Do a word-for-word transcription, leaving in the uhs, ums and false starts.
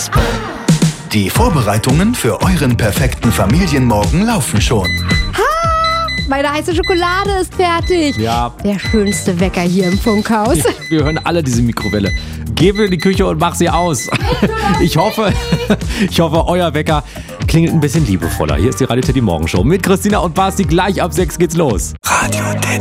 eins. Die Vorbereitungen für euren perfekten Familienmorgen laufen schon. Meine heiße Schokolade ist fertig. Ja. Der schönste Wecker hier im Funkhaus. Ja, wir hören alle diese Mikrowelle. Geh in die Küche und mach sie aus. Ich hoffe, ich hoffe, euer Wecker klingelt ein bisschen liebevoller. Hier ist die Radio Teddy Morgenshow mit Christina und Basti. Gleich ab sechs geht's los. Radio Teddy.